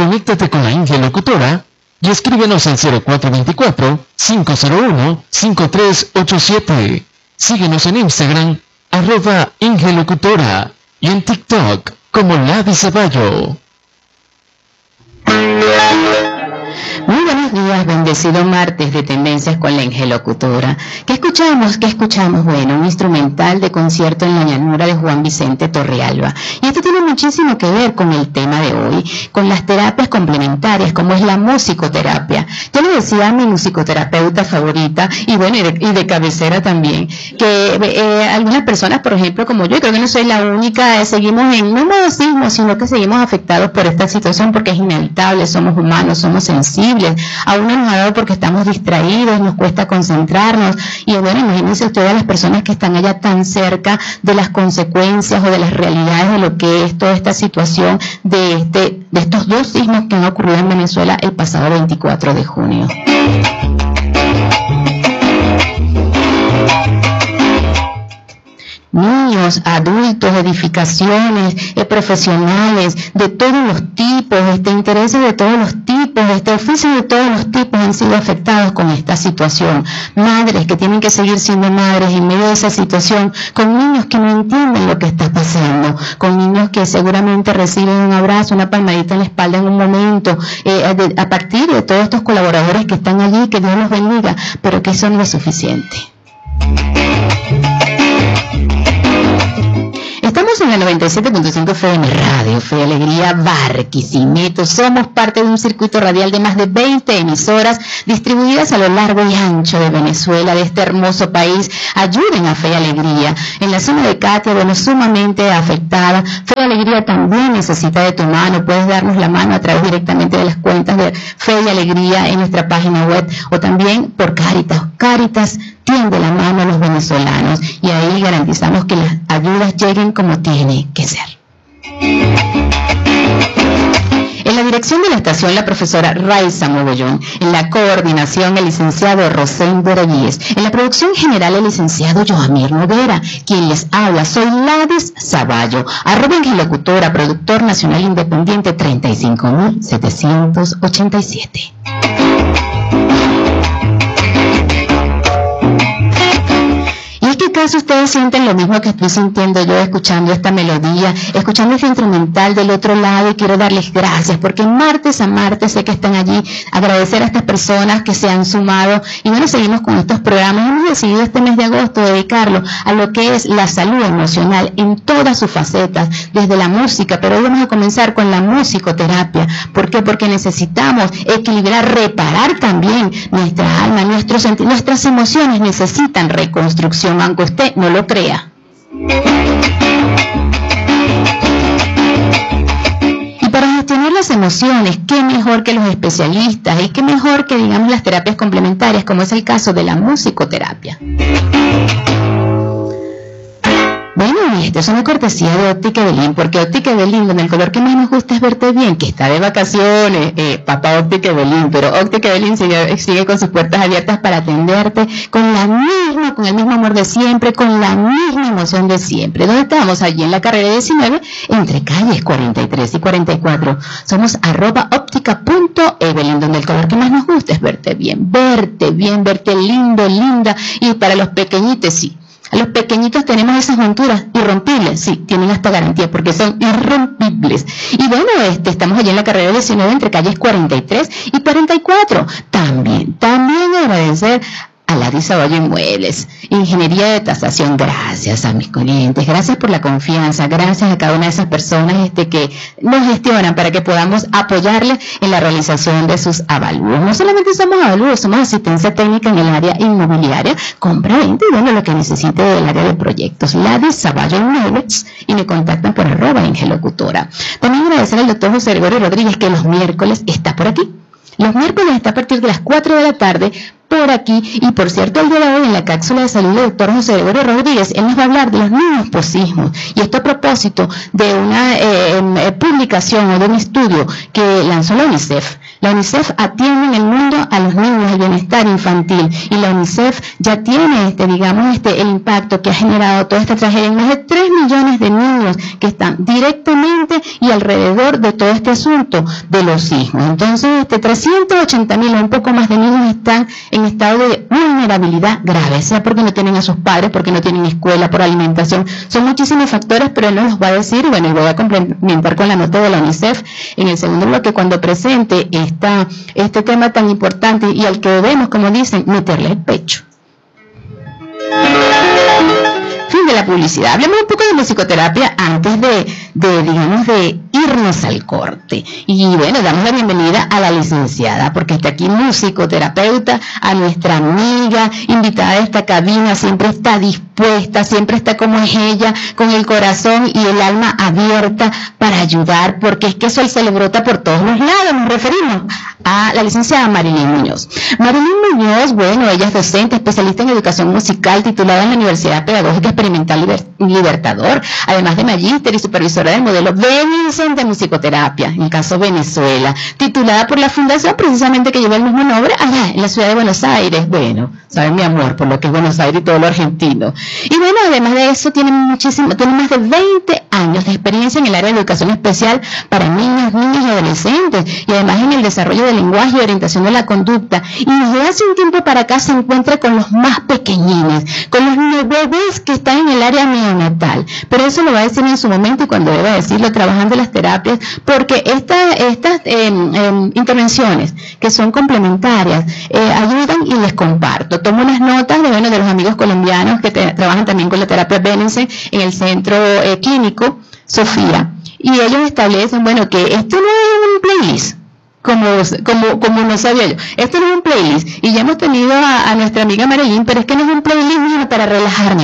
Conéctate con la Inge Locutora y escríbenos al 0424-501-5387. Síguenos en Instagram, @Inge Locutora, y en TikTok como Lady Zavallo. Muy buenos días, bendecido martes de Tendencias con la Inge Locutora. ¿Qué escuchamos? Bueno, un instrumental de concierto en la llanura de Juan Vicente Torrealba. Y esto tiene muchísimo que ver con el tema de hoy, con las terapias complementarias, como es la musicoterapia. Yo le decía a mi musicoterapeuta favorita, y bueno, y de cabecera también, que algunas personas, por ejemplo, como yo, creo que no soy la única, seguimos en no modosismo, sino que seguimos afectados por esta situación, porque es inevitable, somos humanos, somos sensibles. A uno nos ha dado porque estamos distraídos, nos cuesta concentrarnos, y bueno, imagínense ustedes a las personas que están allá tan cerca de las consecuencias o de las realidades de lo que es toda esta situación de estos dos sismos que han ocurrido en Venezuela el pasado 24 de junio. Niños, adultos, edificaciones, profesionales, de todos los tipos, intereses de todos los tipos, oficios de todos los tipos han sido afectados con esta situación. Madres que tienen que seguir siendo madres en medio de esa situación, con niños que no entienden lo que está pasando, con niños que seguramente reciben un abrazo, una palmadita en la espalda en un momento, a partir de todos estos colaboradores que están allí, que Dios los bendiga, pero que eso no es suficiente. Estamos en la 97.5 FM Radio, Fe y Alegría, Barquisimeto. Somos parte de un circuito radial de más de 20 emisoras distribuidas a lo largo y ancho de Venezuela, de este hermoso país. Ayuden a Fe y Alegría. En la zona de Catia, bueno, sumamente afectada. Fe y Alegría también necesita de tu mano. Puedes darnos la mano a través directamente de las cuentas de Fe y Alegría en nuestra página web, o también por Cáritas. Cáritas tiende la mano a los venezolanos, y ahí garantizamos que las ayudas lleguen como tiene que ser. En la dirección de la estación, la profesora Raiza Mogollón. En la coordinación, el licenciado Rosén Berellíes. En la producción general, el licenciado Joamir Noguera. Quien les habla, soy Ladis Zavallo, @Ingelocutora, productor nacional independiente 35.787. ¿Acaso ustedes sienten lo mismo que estoy sintiendo yo escuchando esta melodía, escuchando este instrumental del otro lado? Y quiero darles gracias porque martes a martes sé que están allí. Agradecer a estas personas que se han sumado, y bueno, seguimos con estos programas. Hemos decidido este mes de agosto dedicarlo a lo que es la salud emocional en todas sus facetas, desde la música, pero hoy vamos a comenzar con la musicoterapia. ¿Por qué? Porque necesitamos equilibrar, reparar también nuestra alma, nuestras emociones necesitan reconstrucción, aunque usted no lo crea. Y para gestionar las emociones, qué mejor que los especialistas, y qué mejor que, digamos, las terapias complementarias, como es el caso de la musicoterapia. Bueno, y esto es una cortesía de Óptica Evelyn, porque Óptica Evelyn, donde el color que más nos gusta es verte bien, que está de vacaciones, papá Óptica Evelyn, pero Óptica Evelyn sigue con sus puertas abiertas para atenderte con el mismo amor de siempre, con la misma emoción de siempre. ¿Dónde estamos? Allí en la carrera 19, entre calles 43 y 44. Somos @óptica.evelyn, donde el color que más nos gusta es verte bien, verte lindo, linda, y para los pequeñitos, sí. A los pequeñitos tenemos esas monturas irrompibles, sí, tienen hasta garantía porque son irrompibles. Y bueno, estamos allí en la carrera 19 entre calles 43 y 44. También agradecer a Ladis Zavallo Inmuebles, Ingeniería de Tasación. Gracias a mis clientes, gracias por la confianza, gracias a cada una de esas personas que nos gestionan para que podamos apoyarles en la realización de sus avalúos. No solamente somos avalúos, somos asistencia técnica en el área inmobiliaria, compra-venta y bueno, lo que necesite del área de proyectos. Ladis Zavallo Inmuebles, y me contactan por @Ingelocutora. También agradecer al doctor José Gregorio Rodríguez, que los miércoles está por aquí. Los miércoles está a partir de las 4 de la tarde por aquí. Y por cierto, el día de hoy en la cápsula de salud del doctor José Gregorio Rodríguez, él nos va a hablar de los neumosismos, y esto a propósito de una publicación o de un estudio que lanzó la UNICEF La UNICEF atiende en el mundo a los niños, el bienestar infantil, y la UNICEF ya tiene el impacto que ha generado toda esta tragedia en más de 3 millones de niños que están directamente y alrededor de todo este asunto de los sismos. Entonces, 380.000 o un poco más de niños están en estado de vulnerabilidad grave, sea porque no tienen a sus padres, porque no tienen escuela, por alimentación. Son muchísimos factores, pero él nos los va a decir, y voy a complementar con la nota de la UNICEF en el segundo bloque cuando presente este tema tan importante y al que debemos, como dicen, meterle el pecho. Fin de la publicidad. Hablemos un poco de musicoterapia antes de irnos al corte. Y bueno, damos la bienvenida a la licenciada, porque está aquí musicoterapeuta, a nuestra amiga, invitada a esta cabina, siempre está dispuesta, siempre está como es ella, con el corazón y el alma abierta para ayudar, porque es que eso se le brota por todos los lados. Nos referimos a la licenciada Marilyn Muñoz. Marilyn Muñoz, bueno, ella es docente, especialista en educación musical, titulada en la Universidad Pedagógica Experimental Libertador, además de magíster y supervisora del modelo Benenson de musicoterapia, en el caso Venezuela, titulada por la fundación precisamente que lleva el mismo nombre allá en la ciudad de Buenos Aires. Bueno, saben mi amor por lo que es Buenos Aires y todo lo argentino. Y bueno, además de eso tiene más de 20 años de experiencia en el área de educación especial para niños, niñas y adolescentes, y además en el desarrollo del lenguaje y orientación de la conducta. Y desde hace un tiempo para acá se encuentra con los más pequeñines, con los bebés que están en el área neonatal. Pero eso lo va a decir en su momento y cuando deba decirlo, trabajando las terapias, porque estas intervenciones que son complementarias ayudan y les comparto. Tomo unas notas de los amigos colombianos que trabajan también con la terapia Benenson en el centro clínico Sofía, y ellos establecen, que esto no es un playlist, como no sabía yo. Esto no es un playlist, y ya hemos tenido a nuestra amiga Marilyn, pero es que no es un playlist para relajarme,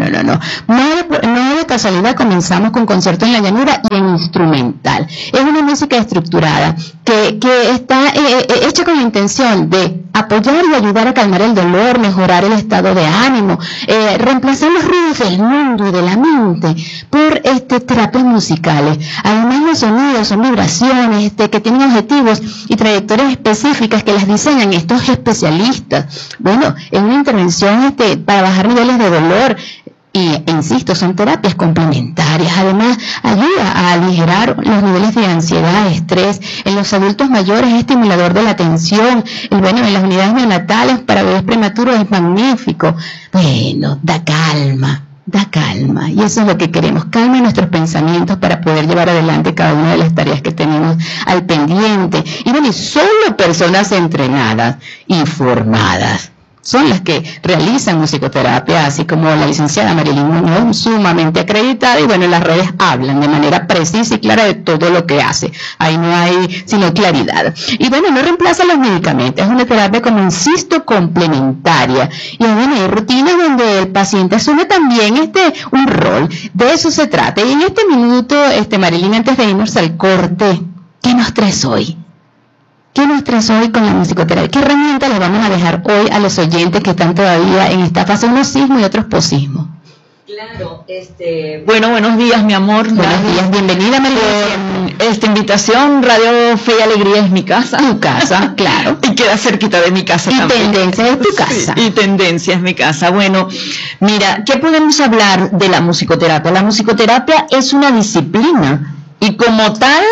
no de casualidad comenzamos con concierto en la llanura y en instrumental. Es una música estructurada que está hecha con la intención de apoyar y ayudar a calmar el dolor, mejorar el estado de ánimo, reemplazar los ruidos del mundo y de la mente por terapias musicales. Además, los sonidos son vibraciones que tienen objetivos y trayectorias específicas que las diseñan estos especialistas. Bueno, es una intervención para bajar niveles de dolor. Y, insisto, son terapias complementarias. Además, ayuda a aligerar los niveles de ansiedad, estrés. En los adultos mayores es estimulador de la atención. En las unidades neonatales para bebés prematuros es magnífico. Bueno, da calma. Y eso es lo que queremos, calma en nuestros pensamientos para poder llevar adelante cada una de las tareas que tenemos al pendiente. Y solo personas entrenadas y formadas son las que realizan musicoterapia, así como la licenciada Marilyn Muñoz, sumamente acreditada, y las redes hablan de manera precisa y clara de todo lo que hace. Ahí no hay sino claridad. Y no reemplaza los medicamentos, es una terapia, como insisto, complementaria. Y hay rutinas donde el paciente asume también un rol. De eso se trata. Y en este minuto, Marilyn, antes de irnos al corte, ¿qué nos traes hoy? ¿Qué nos traes hoy con la musicoterapia? ¿Qué herramientas les vamos a dejar hoy a los oyentes que están todavía en esta fase, unos sismos y otros posismos? Claro, buenos días, mi amor. Buenos días, bienvenida, María. Esta invitación, Radio Fe y Alegría es mi casa. Tu casa, claro. Y queda cerquita de mi casa también. Y Tendencia es tu casa. Sí, y Tendencia es mi casa. Bueno, mira, ¿qué podemos hablar de la musicoterapia? La musicoterapia es una disciplina y como tal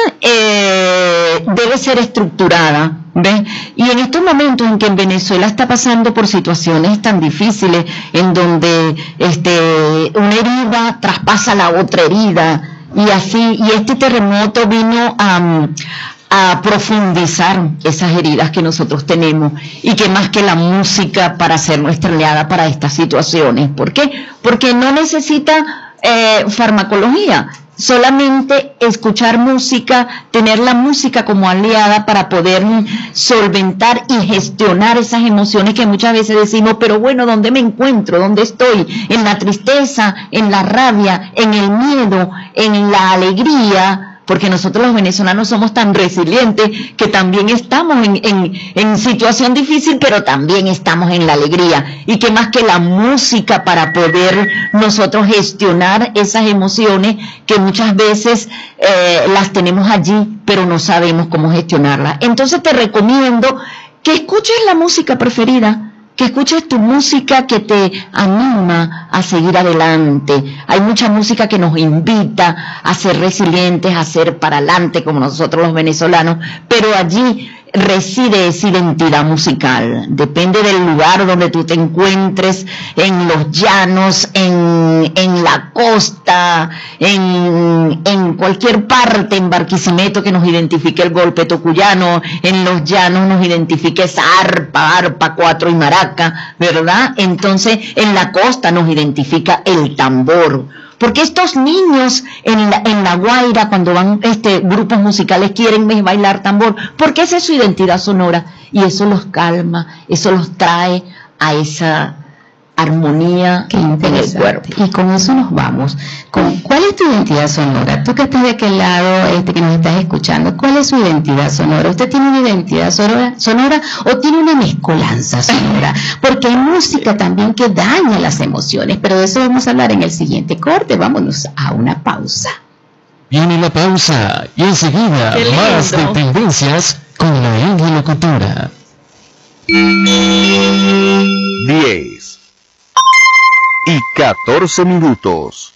debe ser estructurada, ¿ves? Y en estos momentos en que en Venezuela está pasando por situaciones tan difíciles, en donde una herida traspasa la otra herida, y este terremoto vino a profundizar esas heridas que nosotros tenemos, y que más que la música para ser nuestra aliada para estas situaciones. ¿Por qué? Porque no necesita farmacología. Solamente escuchar música, tener la música como aliada para poder solventar y gestionar esas emociones que muchas veces decimos, pero bueno, ¿dónde me encuentro? ¿Dónde estoy? ¿En la tristeza? ¿En la rabia? ¿En el miedo? ¿En la alegría? porque nosotros los venezolanos somos tan resilientes que también estamos en situación difícil, pero también estamos en la alegría. Y que más que la música para poder nosotros gestionar esas emociones que muchas veces las tenemos allí, pero no sabemos cómo gestionarlas. Entonces te recomiendo que escuches la música preferida, que escuches tu música que te anima a seguir adelante. Hay mucha música que nos invita a ser resilientes, a ser para adelante como nosotros los venezolanos, pero allí reside esa identidad musical. Depende del lugar donde tú te encuentres, en los llanos, en la costa, en cualquier parte, en Barquisimeto que nos identifique el golpe tocuyano, en los llanos nos identifique esa arpa 4 y maraca, ¿verdad? Entonces en la costa nos identifica el tambor. Porque estos niños en la Guaira, cuando van grupos musicales, quieren bailar tambor, porque esa es su identidad sonora, y eso los calma, eso los trae a esa armonía en el cuerpo. Y con eso nos vamos. ¿Cuál es tu identidad sonora? Tú que estás de aquel lado, que nos estás escuchando, ¿cuál es su identidad sonora? ¿Usted tiene una identidad sonora o tiene una mezcolanza sonora? Porque hay música también que daña las emociones, pero de eso vamos a hablar en el siguiente corte. Vámonos a una pausa. Viene la pausa y enseguida más de tendencias con la Inge Locutora. 10 y 14 minutos.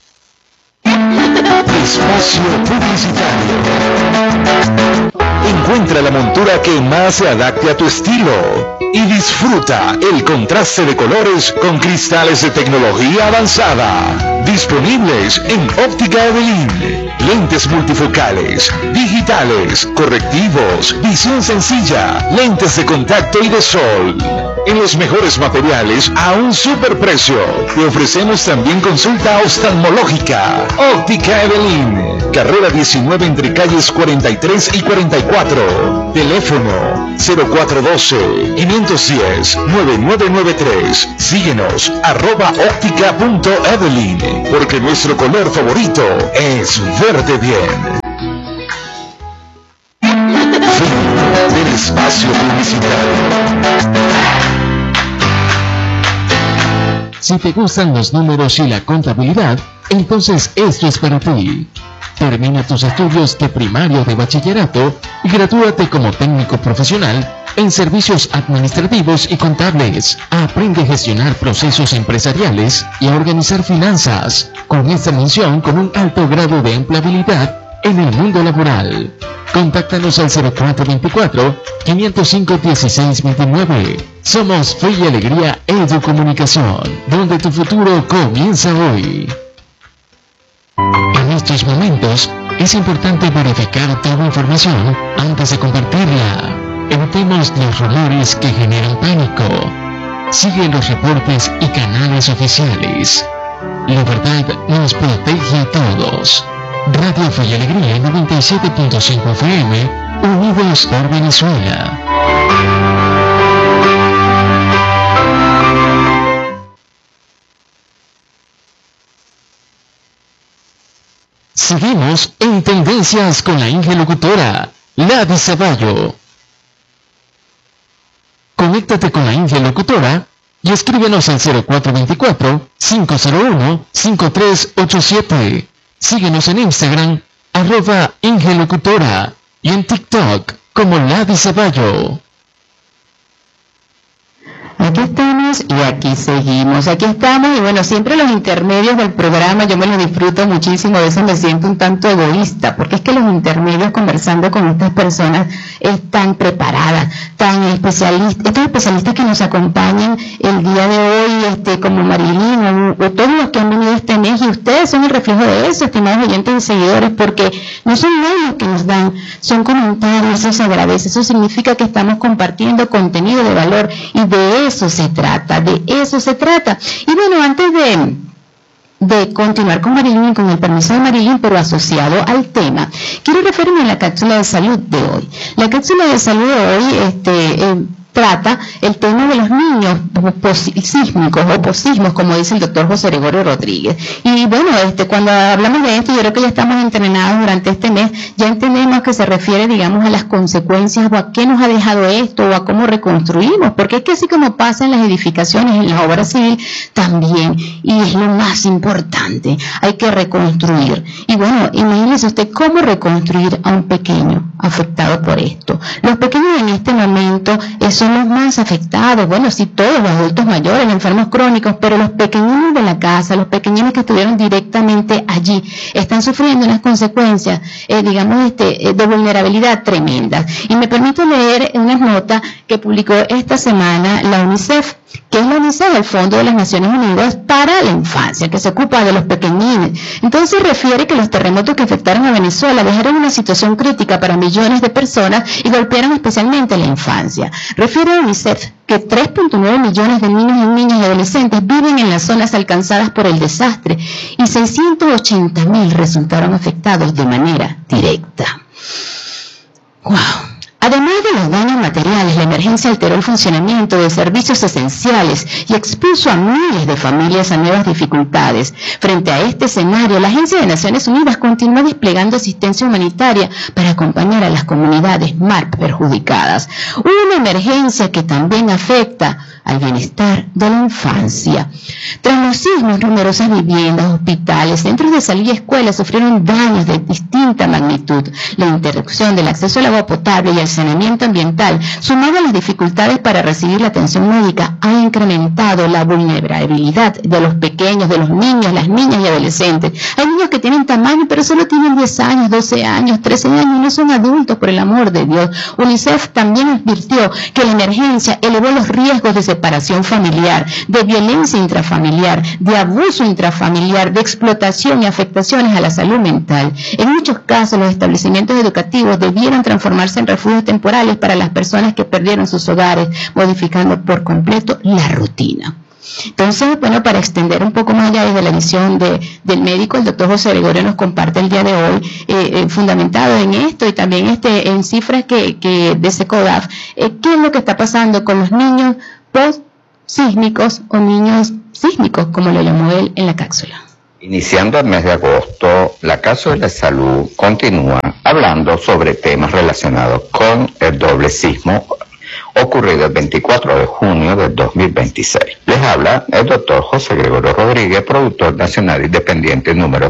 Espacio publicitario. Encuentra la montura que más se adapte a tu estilo y disfruta el contraste de colores con cristales de tecnología avanzada. Disponibles en Óptica Evelyn. Lentes multifocales, digitales, correctivos, visión sencilla, lentes de contacto y de sol. En los mejores materiales a un superprecio. Te ofrecemos también consulta oftalmológica. Óptica Evelyn. Carrera 19 entre calles 43 y 44. Teléfono 0412-510-9993. Síguenos @óptica.evelyn, porque nuestro color favorito es verde bien. Fin del espacio publicitario. Si te gustan los números y la contabilidad, entonces esto es para ti. Termina tus estudios de primaria o de bachillerato y gradúate como técnico profesional en servicios administrativos y contables. Aprende a gestionar procesos empresariales y a organizar finanzas, con esta mención con un alto grado de empleabilidad en el mundo laboral. Contáctanos al 0424-505-1629. Somos Fe y Alegría Educomunicación, donde tu futuro comienza hoy. En estos momentos es importante verificar toda información antes de compartirla. Evitemos los rumores que generan pánico. Sigue los reportes y canales oficiales. La verdad nos protege a todos. Radio Fe y Alegría 97.5 FM, unidos por Venezuela. Seguimos en Tendencias con la Inge Locutora, Lady Ceballo. Conéctate con la Inge Locutora y escríbenos al 0424-501-5387. Síguenos en Instagram, @Inge Locutora, y en TikTok como Lady Ceballo. Aquí estamos y aquí seguimos, aquí estamos, y bueno, siempre los intermedios del programa yo me los disfruto muchísimo, a veces me siento un tanto egoísta, porque es que los intermedios, conversando con estas personas tan preparadas, tan especialistas, estos especialistas que nos acompañan el día de hoy, como Marilyn o todos los que han venido este mes, y ustedes son el reflejo de eso, estimados oyentes y seguidores, porque no son nada que nos dan, son comentarios, eso se agradece, eso significa que estamos compartiendo contenido de valor, y de eso se trata, de eso se trata. Y bueno, antes de continuar con Marilyn, con el permiso de Marilyn, pero asociado al tema, quiero referirme a la cápsula de salud de hoy. La cápsula de salud de hoy trata el tema de los niños sísmicos o posismos, como dice el doctor José Gregorio Rodríguez. Y bueno, cuando hablamos de esto, yo creo que ya estamos entrenados durante este mes, ya entendemos que se refiere, digamos, a las consecuencias o a qué nos ha dejado esto o a cómo reconstruimos, porque es que así como pasa en las edificaciones, en la obra civil, también, y es lo más importante, hay que reconstruir. Y bueno, imagínese usted cómo reconstruir a un pequeño afectado por esto. Los pequeños en este momento son los más afectados, bueno, sí, todos los adultos mayores, los enfermos crónicos, pero los pequeñines de la casa, los pequeñines que estuvieron directamente allí, están sufriendo unas consecuencias, digamos, de vulnerabilidad tremendas. Y me permito leer unas notas que publicó esta semana la UNICEF, que es la UNICEF, el Fondo de las Naciones Unidas para la Infancia, que se ocupa de los pequeñines. Entonces refiere que los terremotos que afectaron a Venezuela dejaron una situación crítica para millones de personas y golpearon especialmente a la infancia. Refiere a UNICEF que 3.9 millones de niños y niñas y adolescentes viven en las zonas alcanzadas por el desastre y 680.000 resultaron afectados de manera directa. ¡Wow! Además de los daños materiales, la emergencia alteró el funcionamiento de servicios esenciales y expuso a miles de familias a nuevas dificultades. Frente a este escenario, la Agencia de Naciones Unidas continúa desplegando asistencia humanitaria para acompañar a las comunidades más perjudicadas. Una emergencia que también afecta al bienestar de la infancia. Tras los sismos, numerosas viviendas, hospitales, centros de salud y escuelas sufrieron daños de distinta magnitud. La interrupción del acceso al agua potable y al saneamiento ambiental, sumado a las dificultades para recibir la atención médica, ha incrementado la vulnerabilidad de los pequeños, de los niños, las niñas y adolescentes. Hay niños que tienen tamaño, pero solo tienen 10 años, 12 años, 13 años, y no son adultos, por el amor de Dios. UNICEF también advirtió que la emergencia elevó los riesgos de separación familiar, de violencia intrafamiliar, de abuso intrafamiliar, de explotación y afectaciones a la salud mental. En muchos casos, los establecimientos educativos debieron transformarse en refugios temporales para las personas que perdieron sus hogares, modificando por completo la rutina. Entonces, bueno, para extender un poco más allá desde la visión del médico, el doctor José Gregorio nos comparte el día de hoy, fundamentado en esto y también en cifras que de SECODAF, qué es lo que está pasando con los niños post-sísmicos o niños sísmicos, como lo llamó él en la cápsula. Iniciando el mes de agosto, la cápsula de salud continúa hablando sobre temas relacionados con el doble sismo ocurrido el 24 de junio del 2026. Les habla el doctor José Gregorio Rodríguez, productor nacional independiente número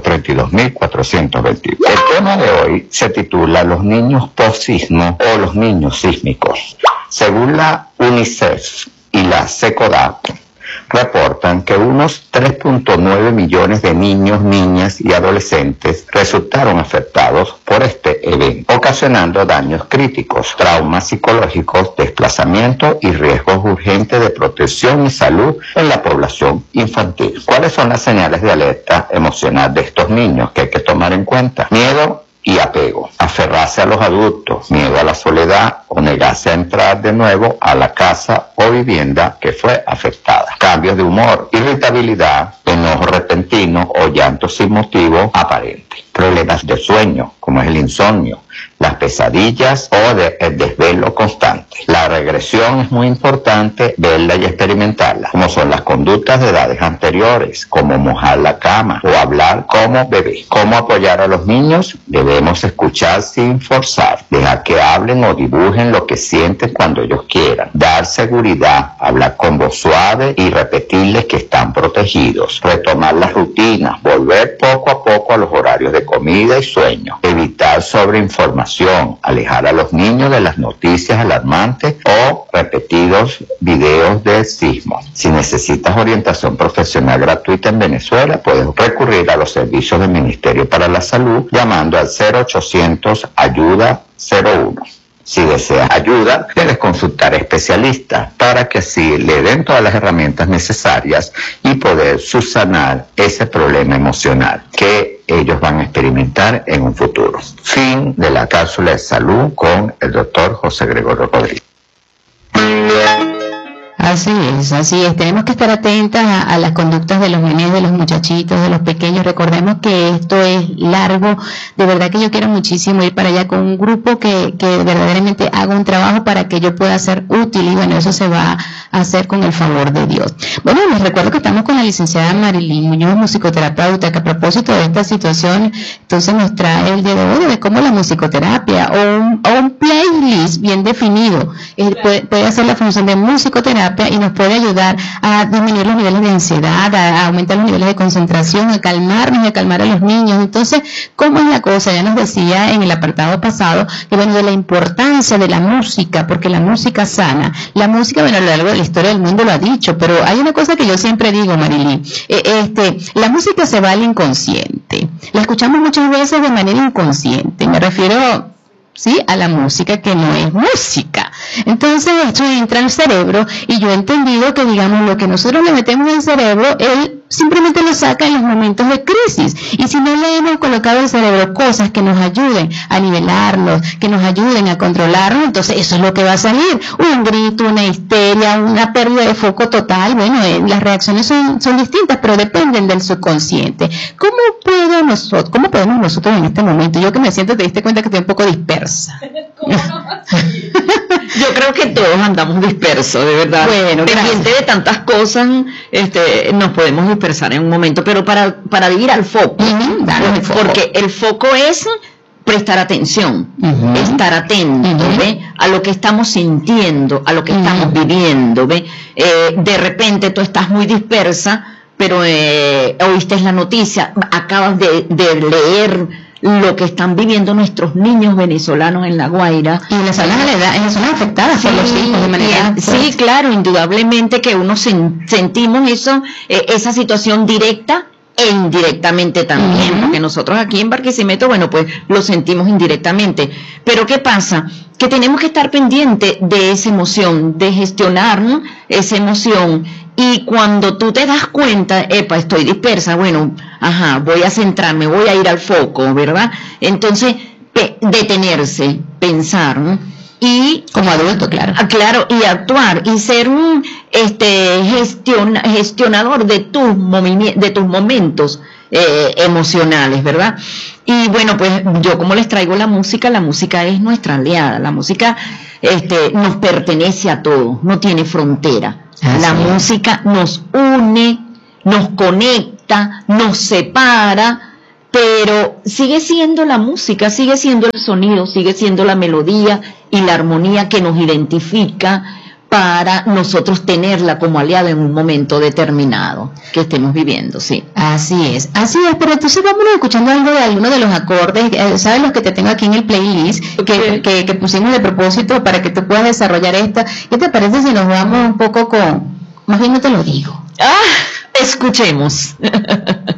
32.421. El tema de hoy se titula Los niños post-sismo o los niños sísmicos. Según la UNICEF y la SECODAF, reportan que unos 3.9 millones de niños, niñas y adolescentes resultaron afectados por este evento, ocasionando daños críticos, traumas psicológicos, desplazamiento y riesgos urgentes de protección y salud en la población infantil. ¿Cuáles son las señales de alerta emocional de estos niños que hay que tomar en cuenta? Miedo y apego, aferrarse a los adultos, miedo a la soledad o negarse a entrar de nuevo a la casa o vivienda que fue afectada. Cambios de humor, irritabilidad, enojo repentino o llanto sin motivo aparente. Problemas de sueño, como es el insomnio, las pesadillas o el desvelo constante. La regresión es muy importante verla y experimentarla, como son las conductas de edades anteriores, como mojar la cama o hablar como bebé. ¿Cómo apoyar a los niños? Debemos escuchar sin forzar, dejar que hablen o dibujen lo que sienten cuando ellos quieran, dar seguridad, hablar con voz suave y repetirles que están protegidos, retomar las rutinas, volver poco a poco a los horarios de comida y sueño, evitar sobreinformación, alejar a los niños de las noticias alarmantes o repetidos videos de sismo. Si necesitas orientación profesional gratuita en Venezuela, puedes recurrir a los servicios del Ministerio para la Salud llamando al 0800 ayuda 01. Si deseas ayuda, debes consultar a especialistas para que así le den todas las herramientas necesarias y poder subsanar ese problema emocional que ellos van a experimentar en un futuro. Fin de la cápsula de salud con el doctor José Gregorio Rodríguez. Así es. Tenemos que estar atentas a las conductas de los nenes, de los muchachitos, de los pequeños. Recordemos que esto es largo. De verdad que yo quiero muchísimo ir para allá con un grupo que verdaderamente haga un trabajo para que yo pueda ser útil, y bueno, eso se va a hacer con el favor de Dios. Bueno, les recuerdo que estamos con la licenciada Marilyn Muñoz, musicoterapeuta, que a propósito de esta situación, entonces nos trae el día de hoy de cómo la musicoterapia o un playlist bien definido puede hacer la función de musicoterapia y nos puede ayudar a disminuir los niveles de ansiedad, a aumentar los niveles de concentración, a calmarnos y a calmar a los niños. Entonces, ¿cómo es la cosa? Ya nos decía en el apartado pasado que bueno, de la importancia de la música, porque la música sana. La música, bueno, a lo largo de la historia del mundo lo ha dicho, pero hay una cosa que yo siempre digo, Marilyn, la música se va al inconsciente. La escuchamos muchas veces de manera inconsciente. Me refiero, ¿sí?, a la música que no es música. Entonces esto entra al cerebro y yo he entendido que, digamos, lo que nosotros le metemos en el cerebro, él simplemente lo saca en los momentos de crisis. Y si no le hemos colocado al cerebro cosas que nos ayuden a nivelarlos, que nos ayuden a controlarnos, entonces eso es lo que va a salir. Un grito, una histeria, una pérdida de foco total. Bueno, las reacciones son distintas, pero dependen del subconsciente. ¿Cómo podemos nosotros en este momento? Yo que me siento, te diste cuenta que estoy un poco dispersa. Yo creo que todos andamos dispersos, de verdad. Bueno, pendiente de tantas cosas, nos podemos dispersar en un momento, pero para ir al foco, porque el foco es prestar atención, estar atento, ¿ve?, a lo que estamos sintiendo, a lo que estamos viviendo, ¿ve? De repente tú estás muy dispersa, pero oíste la noticia, acabas de leer lo que están viviendo nuestros niños venezolanos en La Guaira. Y en las zonas afectadas por los hijos de manera... Sí, claro, indudablemente que uno sentimos esa situación directa e indirectamente también, porque nosotros aquí en Barquisimeto, bueno, pues lo sentimos indirectamente. Pero ¿qué pasa? Que tenemos que estar pendientes de esa emoción, de gestionar, ¿no?, esa emoción. Y cuando tú te das cuenta, estoy dispersa, bueno, voy a centrarme, voy a ir al foco, ¿verdad? Entonces, detenerse, pensar, ¿no? Y como adulto, claro. Claro, y actuar y ser un gestionador de tus momentos emocionales, ¿verdad? Y bueno, pues yo como les traigo la música es nuestra aliada. La música nos pertenece a todos, no tiene frontera. La música nos une, nos conecta, nos separa, pero sigue siendo la música, sigue siendo el sonido, sigue siendo la melodía y la armonía que nos identifica para nosotros tenerla como aliada en un momento determinado que estemos viviendo, sí. Así es, pero entonces vámonos escuchando algo de alguno de los acordes, ¿sabes los que te tengo aquí en el playlist? Okay. Que pusimos de propósito para que tú puedas desarrollar esta. ¿Qué te parece si nos vamos un poco más bien no te lo digo? Escuchemos.